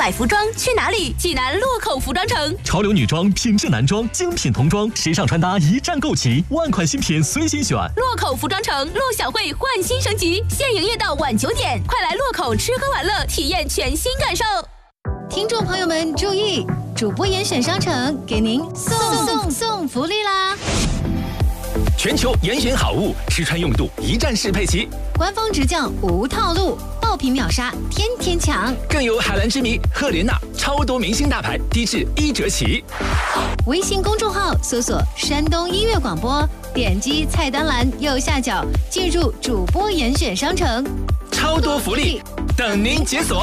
买服装去哪里？济南洛口服装城。 潮流女装、品质男装、精品童装，时尚穿搭一站购齐，万款新品随心选。 洛口服装城陆小慧焕新升级，现营业到晚9点，快来洛口吃喝玩乐，体验全新感受。 听众朋友们注意，主播严选商城给您送福利啦！ 全球严选好物，吃穿用度一站式配齐， 官方直降无套路，爆品秒杀，天天抢。 更有海蓝之谜、赫莲娜超多明星大牌，低至1折起。 微信公众号搜索山东音乐广播，点击菜单栏右下角进入主播严选商城， 超多福利等您解锁。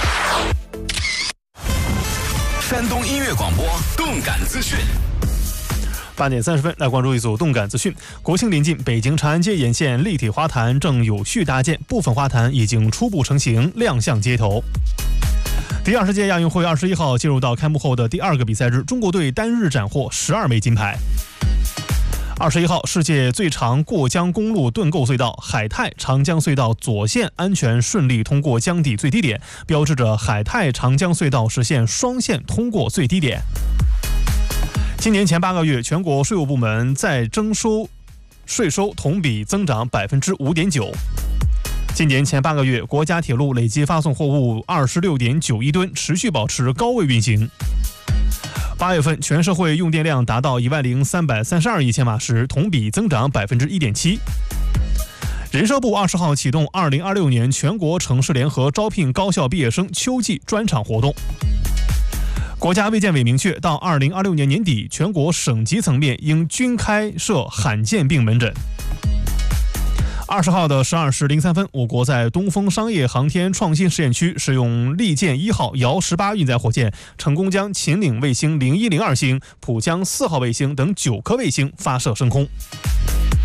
山东音乐广播动感资讯。 8点30分，来关注一组动感资讯。国庆临近，北京长安街沿线立体花坛正有序搭建，部分花坛已经初步成型，亮相街头。第20届亚运会21号进入到开幕后的第2个比赛日，中国队单日斩获12枚金牌。21号，世界最长过江公路盾构隧道海泰长江隧道左线安全顺利通过江底最低点，标志着海泰长江隧道实现双线通过最低点。今年前8个月，全国税务部门再征收税收同比增长5.9%。今年前8个月，国家铁路累计发送货物26.9亿吨，持续保持高位运行。8月份全社会用电量达到10332亿千瓦时，同比增长1.7%。人社部20号启动2026年全国城市联合招聘高校毕业生秋季专场活动。国家卫健委明确，到2026年年底，全国省级层面应均开设罕见病门诊。20号的12时03分，我国在东风商业航天创新实验区使用利剑1号遥18运载火箭，成功将秦岭卫星0102星、浦江4号卫星等9颗卫星发射升空。